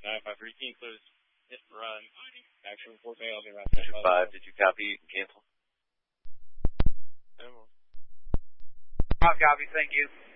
953, can you close it run? Action report, I'll be right back. 5, did you copy and cancel? I'll copy, thank you.